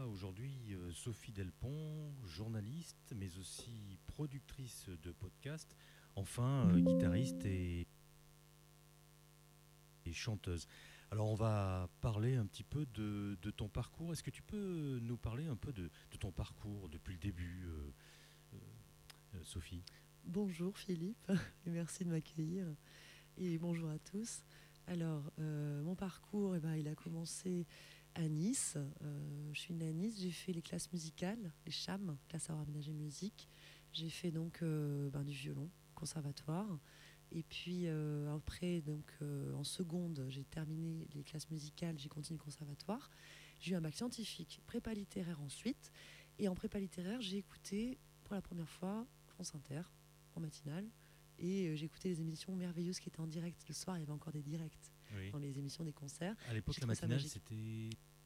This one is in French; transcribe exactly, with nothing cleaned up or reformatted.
aujourd'hui euh, Sophie Delpont, journaliste, mais aussi productrice de podcasts, enfin euh, guitariste et, et chanteuse. Alors on va parler un petit peu de, de ton parcours. Est-ce que tu peux nous parler un peu de, de ton parcours depuis le début, euh, euh, Sophie? Bonjour Philippe, et merci de m'accueillir. Et bonjour à tous. Alors, euh, mon parcours, eh ben, il a commencé à Nice. Euh, je suis née à Nice, j'ai fait les classes musicales, les C H A M, classe art aménagé musique. J'ai fait donc euh, ben, du violon, conservatoire. Et puis euh, après, donc, euh, en seconde, j'ai terminé les classes musicales, j'ai continué le conservatoire. J'ai eu un bac scientifique, prépa littéraire ensuite. Et en prépa littéraire, j'ai écouté pour la première fois France Inter en matinale. Et euh, j'ai écouté les émissions merveilleuses qui étaient en direct. Le soir, il y avait encore des directs Oui. dans les émissions des concerts. À l'époque, J'ai la trouvé ça matinale, magique. c'était...